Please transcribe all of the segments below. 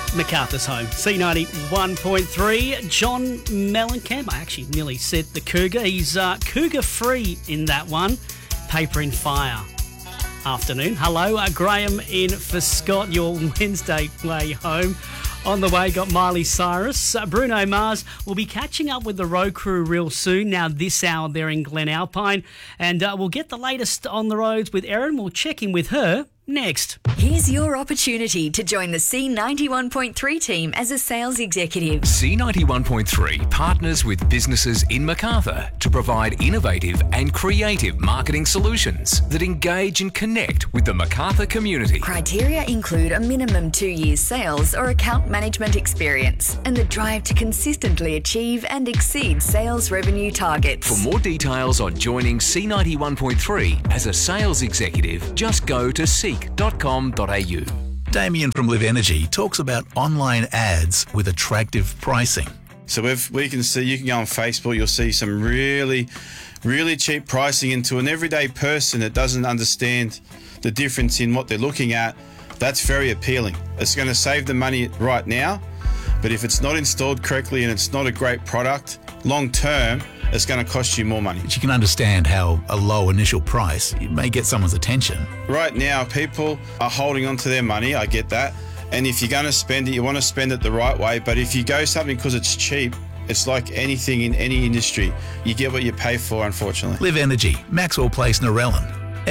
MacArthur's home. C91.3. John Mellencamp. I actually nearly said the Cougar. He's Cougar-free in that one. Paper in Fire. Afternoon. Hello, Graham in for Scott, your Wednesday way home. On the way, got Miley Cyrus. Bruno Mars will be catching up with the road crew real soon. Now, this hour, they're in Glen Alpine. And we'll get the latest on the roads with Erin. We'll check in with her next. Here's your opportunity to join the C91.3 team as a sales executive. C91.3 partners with businesses in Macarthur to provide innovative and creative marketing solutions that engage and connect with the Macarthur community. Criteria include a minimum 2 years sales or account management experience and the drive to consistently achieve and exceed sales revenue targets. For more details on joining C91.3 as a sales executive, just go to seek.com.au. Damien from Live Energy talks about online ads with attractive pricing. So we can see, you can go on Facebook, you'll see some really, really cheap pricing, and to an everyday person that doesn't understand the difference in what they're looking at, that's very appealing. It's going to save them money right now, but if it's not installed correctly and it's not a great product, long term, it's going to cost you more money. But you can understand how a low initial price may get someone's attention. Right now, people are holding on to their money, I get that. And if you're going to spend it, you want to spend it the right way. But if you go something because it's cheap, it's like anything in any industry. You get what you pay for, unfortunately. Live Energy, Maxwell Place, Narellan.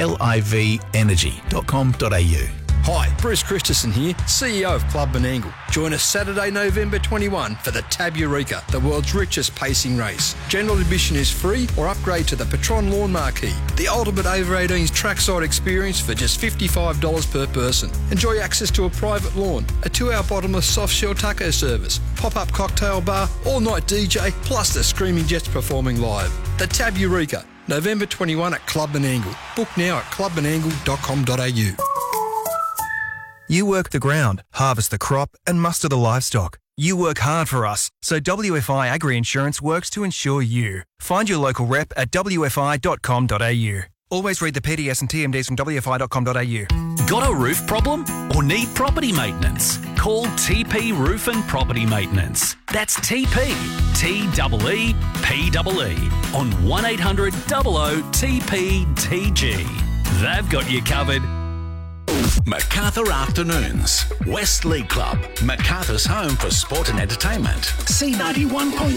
livenergy.com.au. Hi, Bruce Christensen here, CEO of Club Menangle. Join us Saturday, November 21 for the Tab Eureka, the world's richest pacing race. General admission is free or upgrade to the Patron Lawn Marquee, the ultimate over-18s trackside experience for just $55 per person. Enjoy access to a private lawn, a 2-hour bottomless soft shell taco service, pop-up cocktail bar, all-night DJ, plus the Screaming Jets performing live. The Tab Eureka, November 21 at Club Menangle. Book now at clubmenangle.com.au. You work the ground, harvest the crop and muster the livestock. You work hard for us, so WFI Agri Insurance works to insure you. Find your local rep at wfi.com.au. Always read the PDS and TMDs from wfi.com.au. Got a roof problem or need property maintenance? Call TP Roof and Property Maintenance. That's TP, TEEPEE on 1800 00 TPTG. They've got you covered. Macarthur Afternoons. West League Club. Macarthur's home for sport and entertainment. C91.3.